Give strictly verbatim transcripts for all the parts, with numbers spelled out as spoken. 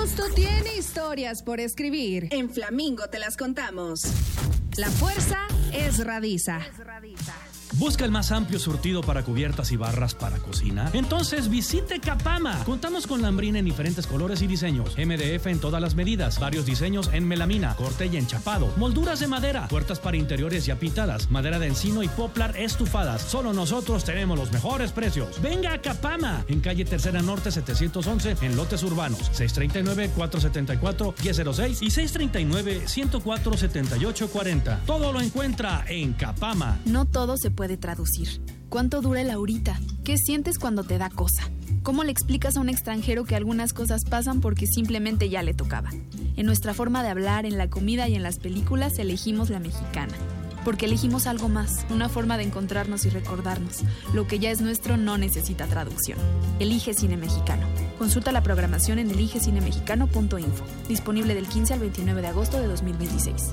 Agosto tiene historias por escribir. En Flamingo te las contamos. La fuerza es Radiza. ¿Busca el más amplio surtido para cubiertas y barras para cocina? Entonces visite Capama. Contamos con lambrina en diferentes colores y diseños, M D F en todas las medidas, varios diseños en melamina, corte y enchapado, molduras de madera, puertas para interiores ya pintadas, madera de encino y poplar estufadas. Solo nosotros tenemos los mejores precios. Venga a Capama, en calle Tercera Norte setecientos once, en lotes urbanos, seis tres nueve, cuatro siete cuatro, uno cero seis y seis tres nueve, uno cero cuatro, siete ocho cuatro cero. Todo lo encuentra en Capama. No todo se puede traducir. ¿Cuánto dura el ahorita? ¿Qué sientes cuando te da cosa? ¿Cómo le explicas a un extranjero que algunas cosas pasan porque simplemente ya le tocaba? En nuestra forma de hablar, en la comida y en las películas elegimos la mexicana. Porque elegimos algo más, una forma de encontrarnos y recordarnos. Lo que ya es nuestro no necesita traducción. Elige Cine Mexicano. Consulta la programación en elige cine mexicano punto info. Disponible del quince al veintinueve de agosto de dos mil veintiséis.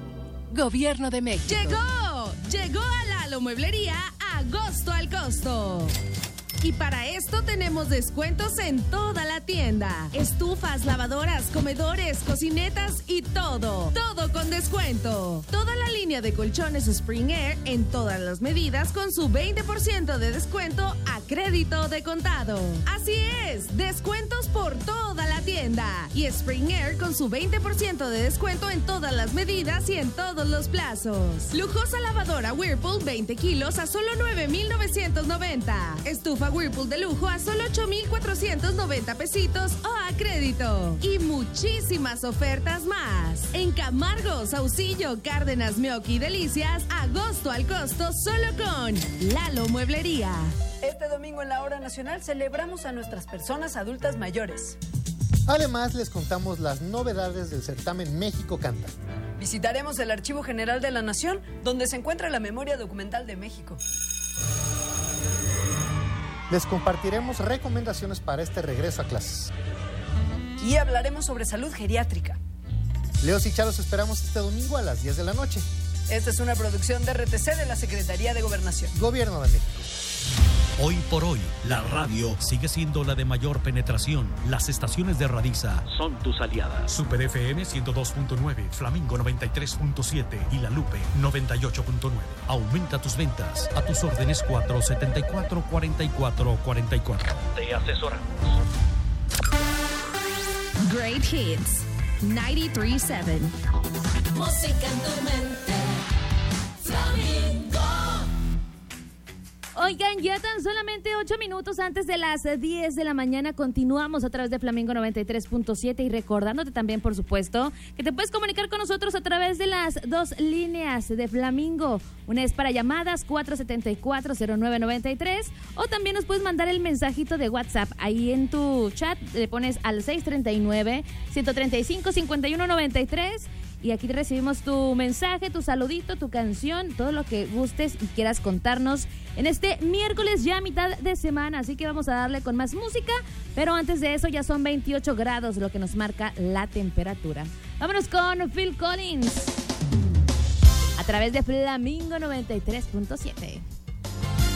Gobierno de México. ¡Llegó! Llegó a Lalo Mueblería Agosto al Costo. Y para esto tenemos descuentos en toda la tienda. Estufas, lavadoras, comedores, cocinetas y todo. Todo con descuento. Toda la línea de colchones Spring Air en todas las medidas con su veinte por ciento de descuento a crédito de contado. Así es, descuentos por toda la tienda. Y Spring Air con su veinte por ciento de descuento en todas las medidas y en todos los plazos. Lujosa lavadora Whirlpool veinte kilos a solo nueve mil novecientos noventa. Estufa Whirlpool de lujo a solo ocho mil cuatrocientos noventa pesitos o a crédito. Y muchísimas ofertas más. En Camargo, Saucillo, Cárdenas, Meoqui y Delicias, agosto al costo solo con Lalo Mueblería. Este domingo en la Hora Nacional celebramos a nuestras personas adultas mayores. Además, les contamos las novedades del certamen México Canta. Visitaremos el Archivo General de la Nación, donde se encuentra la memoria documental de México. Les compartiremos recomendaciones para este regreso a clases. Y hablaremos sobre salud geriátrica. Leos y Charos esperamos este domingo a las diez de la noche. Esta es una producción de R T C de la Secretaría de Gobernación. Gobierno de México. Hoy por hoy, la radio sigue siendo la de mayor penetración. Las estaciones de Radiza son tus aliadas. Super F M ciento dos punto nueve, Flamingo noventa y tres punto siete y La Lupe noventa y ocho punto nueve. Aumenta tus ventas. A tus órdenes cuatro setenta y cuatro, cuarenta y cuatro cuarenta y cuatro. Te asesoramos. Great Hits noventa y tres punto siete. Música en tu mente. Flamingo. Oigan, ya tan solamente ocho minutos antes de las diez de la mañana continuamos a través de Flamingo noventa y tres punto siete y recordándote también, por supuesto, que te puedes comunicar con nosotros a través de las dos líneas de Flamingo. Una es para llamadas cuatro siete cuatro, cero nueve nueve tres o también nos puedes mandar el mensajito de WhatsApp. Ahí en tu chat le pones al seis tres nueve, uno tres cinco, cinco uno nueve tres. Y aquí recibimos tu mensaje, tu saludito, tu canción, todo lo que gustes y quieras contarnos en este miércoles ya mitad de semana. Así que vamos a darle con más música, pero antes de eso ya son veintiocho grados, lo que nos marca la temperatura. Vámonos con Phil Collins a través de Flamingo noventa y tres punto siete.